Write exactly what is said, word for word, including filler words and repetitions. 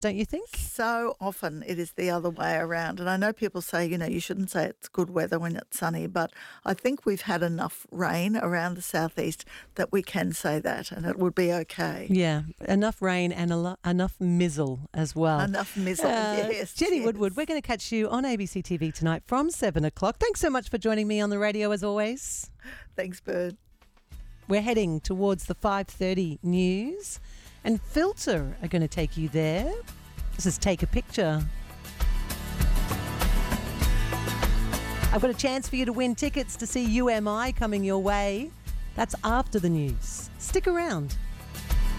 don't you think? So often it is the other way around. And I know people say, you know, you shouldn't say it's good weather when it's sunny, but I think we've had enough rain around the southeast that we can say that and it would be okay. Yeah, enough rain and a lo- enough mizzle as well. Enough mizzle, Uh, yes. Jenny yes. Woodward, we're going to catch you on A B C T V tonight from seven o'clock. Thanks so much for joining me on the radio as always. Thanks, Bird. We're heading towards the five thirty news and Filter are going to take you there. This is Take a Picture. I've got a chance for you to win tickets to see U M I coming your way. That's after the news. Stick around.